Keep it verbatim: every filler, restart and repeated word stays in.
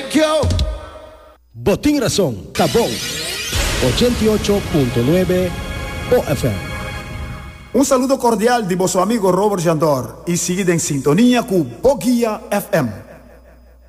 thank you. Botín Razón, Tabón, ochenta y ocho punto nueve O F M. Un saludo cordial de vuestro amigo Robert Jandor y seguid en sintonía con Boguía F M.